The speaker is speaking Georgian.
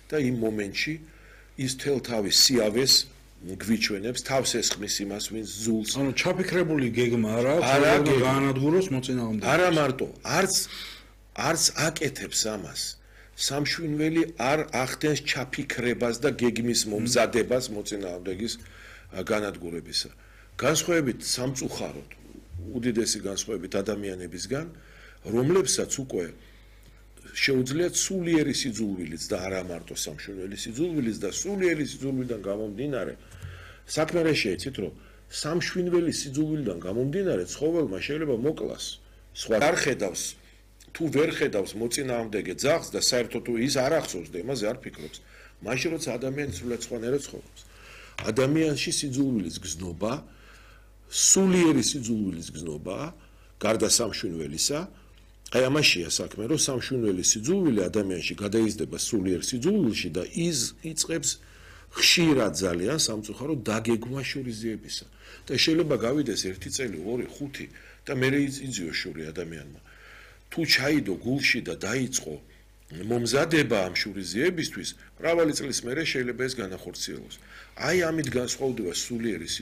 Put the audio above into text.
და იმ მომენტში ის თელ თავის სიავეს გვიჩვენებს, თავს ესხმის იმას, ვინც ზულს. ანუ ჩაფიქრებული გეგმა არა აქვს, რომ გაანადგუროს მოწინააღმდეგეს. არა მარტო, არც აკეთებს ამას. სამშვინველი არ ახდენს ჩაფიქრებას და გეგმის მომზადებას მოწინააღმდეგის განადგურებისა. განსხვავებით სამწუხაროდ, უდიდესი განსხვავებით ადამიანებისგან, რომლებსაც უკვე შეუძლიათ სულიერი სიძულვილიც და არა მარტო სამშვენელი სიძულვილიც და სულიერი სიძულვილიდან გამომდინარე საქმე რა შეიცით რომ სამშვენელი სიძულვილიდან გამომდინარე ცხოველმა შეიძლება მოკლას სხვა არ ხედავს თუ ვერ ხედავს მოწინააღმდეგე ძაღლს და საერთოდ თუ ის არ ახსოვს და იმაზე არ ფიქრობს მაშინ როცა ადამიანი სულად სხვანაირად ცხოვრობს ადამიანში სიძულვილის გზნობა სულიერი სიძულვილის გზნობა გარდა სამშვენელისა აი ამაშია საქმე, რომ სამშვენელი სიძულვილი ადამიანში გადაიზრდება სულიერ სიძულვილში და ის იწყებს ხშირად ძალიან სამწუხაროდ დაგეგმვა შურიზიებისა. და შეიძლება გავიდეს 1 წელი, 2, 5 და მე იძიოს შური ადამიანმა. თუ ჩაიდო გულში და დაიწყო მომზადება ამ შურიზიებისთვის, მრავალი წლის მერე შეიძლება ეს განახორციელოს. აი ამით განსხვავდება სულიერი